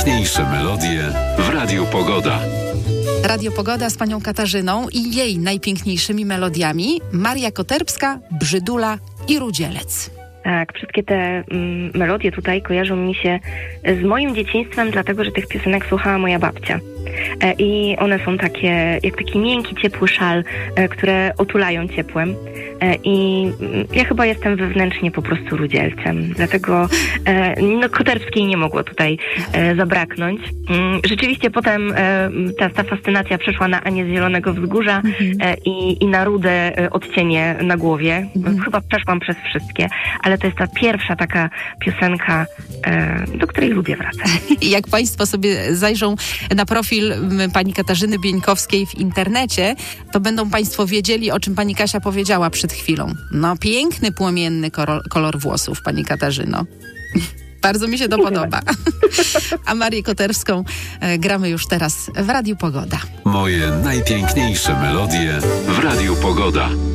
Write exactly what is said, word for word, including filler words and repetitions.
najpiękniejsze melodie w Radiu Pogoda. Radio Pogoda z panią Katarzyną i jej najpiękniejszymi melodiami. Maria Koterbska, Brzydula i Rudzielec. Tak, wszystkie te mm, melodie tutaj kojarzą mi się z moim dzieciństwem, dlatego że tych piosenek słuchała moja babcia. E, I one są takie, jak taki miękki, ciepły szal, e, które otulają ciepłem. E, I mm, ja chyba jestem wewnętrznie po prostu Rudzielcem. Dlatego e, no, Koterbskiej nie mogło tutaj e, zabraknąć. Mm, rzeczywiście potem e, ta, ta fascynacja przeszła na Anię z Zielonego Wzgórza mhm. e, i, i na rude e, odcienie na głowie. Mhm. Chyba przeszłam przez wszystkie, ale to jest ta pierwsza taka piosenka, e, do której lubię wracać. Jak państwo sobie zajrzą na profil pani Katarzyny Bieńkowskiej w internecie, to będą państwo wiedzieli, o czym pani Kasia powiedziała przed chwilą. No, piękny, płomienny kolor, kolor włosów, pani Katarzyno. Bardzo mi się to podoba. A Marię Koterską e, gramy już teraz w Radiu Pogoda. Moje najpiękniejsze melodie w Radiu Pogoda.